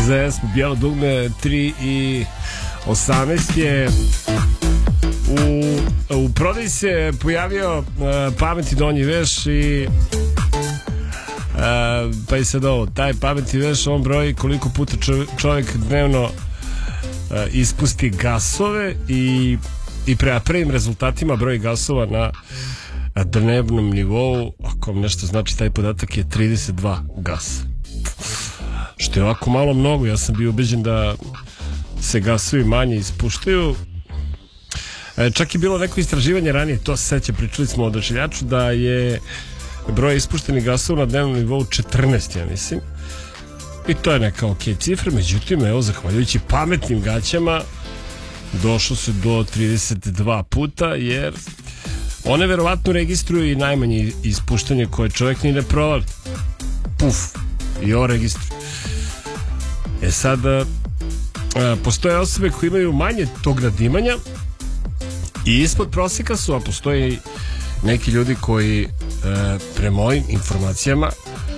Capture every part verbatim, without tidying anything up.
Za jesmo Bijelo dugme tri i osamnaest je u, u prodaji se pojavio uh, pametni donji veš i uh, pa i sad ovo, taj pametni veš on broji koliko puta čovjek dnevno uh, ispusti gasove i, i prema prvim rezultatima broj gasova na dnevnom nivou, ako vam nešto znači taj podatak, je trideset dva gasa, što je ovako malo mnogo. Ja sam bio ubeđen da se gasovi manje ispuštaju. E, čak je bilo neko istraživanje ranije, to se seća, pričali smo o Odašiljaču, da je broj ispuštenih gasova na dnevnom nivou četrnaest, ja mislim, i to je neka ok cifra. Međutim, evo, zahvaljujući pametnim gaćama došlo se do trideset dva puta, jer one verovatno registruju i najmanje ispuštanje koje čovjek ni ne provali. Puf, i ovo registruje. E sad, a, a, postoje osobe koje imaju manje tog nadimanja i ispod prosjeka su, a postoje neki ljudi koji a, prema ovim informacijama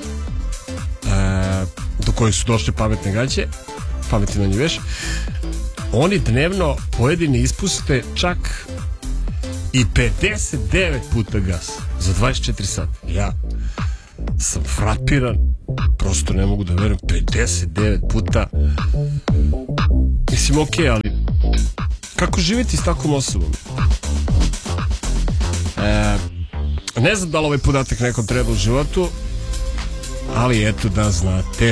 a, do kojih su došle pametne gaće, pametni donji veš, oni dnevno pojedini ispuste čak i pedeset devet puta gas za dvadeset četiri sata. Ja sam frapiran, prosto ne mogu da verujem, pedeset devet puta. Mislim, ok, ali kako živjeti s takvom osobom? E, ne znam da li ovaj podatak nekom treba u životu, ali eto da znate,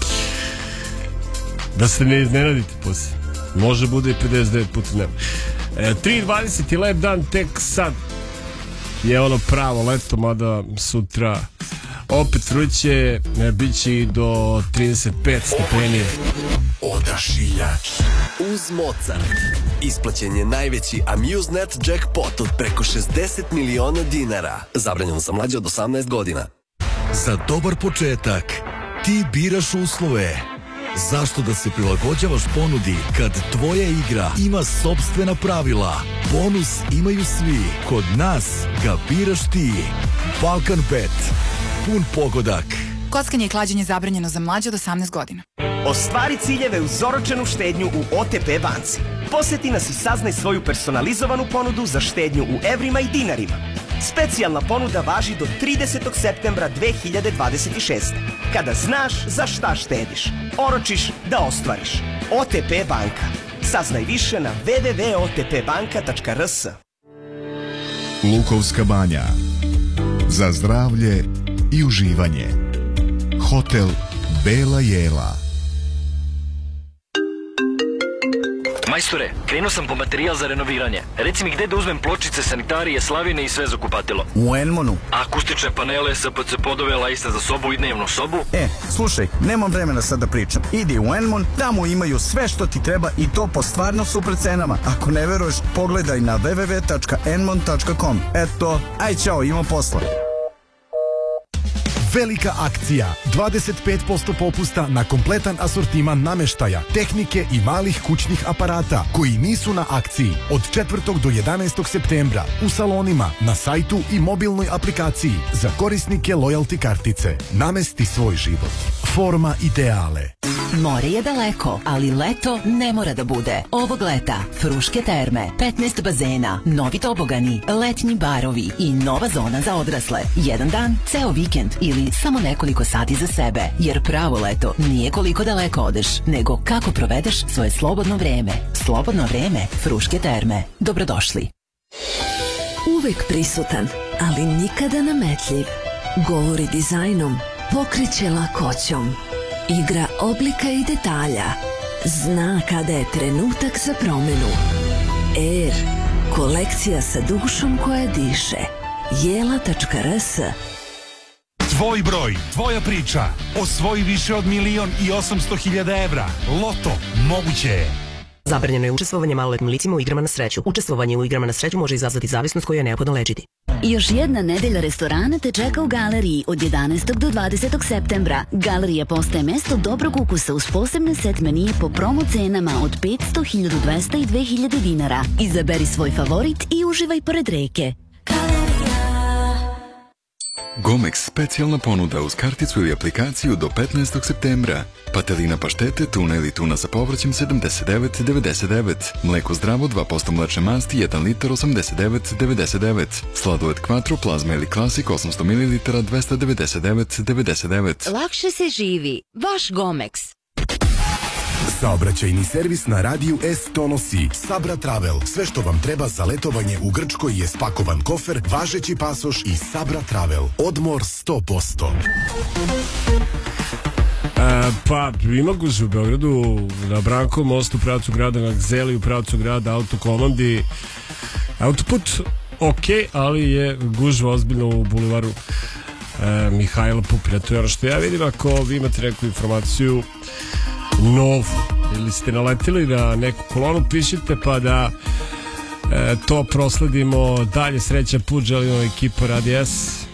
da se ne iznenadite poslije. Može bude i pedeset devet puta dnevno. E, tri i dvadeset je lep dan, tek sad je ono pravo leto, mada sutra opet vruće, ne, bit će i do trideset pet stepeni. Odašiljač uz Mozart. Isplaćen je najveći Amusenet jackpot od preko šezdeset miliona dinara. Zabranjeno za mlađe od osamnaest godina. Za dobar početak ti biraš uslove. Zašto da se prilagođavaš ponudi kad tvoja igra ima sopstvena pravila? Bonus imaju svi. Kod nas ga biraš ti. Balkan Bet. Pun pogodak. Kockanje i klađenje zabranjeno za mlađe od osamnaest godina. Ostvari ciljeve uz oročenu štednju u O T P banci. Poseti nas i saznaj svoju personalizovanu ponudu za štednju u evrima i dinarima. Specijalna ponuda važi do tridesetog septembra dve hiljade dvadeset šeste. Kada znaš za šta štediš, oročiš da ostvariš. O T P banka. Saznaj više na w w w tačka o t p banka tačka r s. Lukovska banja. Za zdravlje i uživanje. Hotel Bela Jela. Majstore, krenuo sam po materijal za renoviranje. Reci mi gde da uzmem pločice, sanitarije, slavine i sve za kupatilo. U Enmonu. A akustične panele, S P C podove, lajsne za sobu i dnevnu sobu? E, slušaj, nemam vremena sad da pričam. Idi u Enmon, tamo imaju sve što ti treba i to po stvarno super cenama. Ako ne veruješ, pogledaj na w w w tačka enmon tačka com. Eto, aj čao, imam posla. Velika akcija, dvadeset pet posto popusta na kompletan asortiman nameštaja, tehnike i malih kućnih aparata koji nisu na akciji od četvrtog do jedanaestog septembra u salonima, na sajtu i mobilnoj aplikaciji za korisnike loyalty kartice. Namesti svoj život. Forma ideale. More je daleko, ali leto ne mora da bude. Ovog leta Fruške terme, petnaest bazena, novi tobogani, letnji barovi i nova zona za odrasle. Jedan dan, ceo vikend ili samo nekoliko sati za sebe. Jer pravo leto nije koliko daleko odeš, nego kako provedeš svoje slobodno vreme. Slobodno vreme Fruške terme. Dobrodošli. Uvek prisutan, ali nikada nametljiv. Govori dizajnom, pokreće lakoćom. Igra oblika i detalja. Zna kada je trenutak za promenu. Air. Kolekcija sa dušom koja diše. jela tačka r s. Tvoj broj, tvoja priča. Osvoji više od milion i osamsto hiljada evra. Loto. Moguće je. Zabranjeno je učestvovanje maloletnim licima u igrama na sreću. Učestvovanje u igrama na sreću može izazvati zavisnost koju je neophodno lečiti. Još jedna nedelja restorana te čeka u galeriji od jedanaestog do dvadesetog septembra. Galerija postaje mesto dobrog ukusa uz posebne set menije po promo cenama od petsto, hiljadu dvesta i dve hiljade dinara. Izaberi svoj favorit i uživaj pored reke. Gomex specijalna ponuda uz karticu ili aplikaciju do petnaestog septembra. Patelina paštete, tuna ili tuna sa povrćem sedamdeset devet devedeset devet. Mleko zdravo dva posto mlečne masti jedan litar osamdeset devet devedeset devet. Sladoled Quattro, plazma ili klasik osamsto mililitara dvesta devedeset devet devedeset devet. Lakše se živi. Vaš Gomex. Saobraćajni servis na radiju S donosi Sabra Travel. Sve što vam treba za letovanje u Grčkoj je spakovan kofer, važeći pasoš i Sabra Travel. Odmor sto posto. E, pa ima gužve u Beogradu, na Brankovom mostu u pravcu grada, na Gzeli u pravcu grada, autokomandi. Autoput ok, ali je gužva ozbiljno u bulevaru e, Mihajla Pupina. To je ono što ja vidim. Ako vi imate neku informaciju novu ili ste naletili na neku kolonu, pišite pa da e, to prosledimo dalje. Srećan put želimo ekipa Radi S.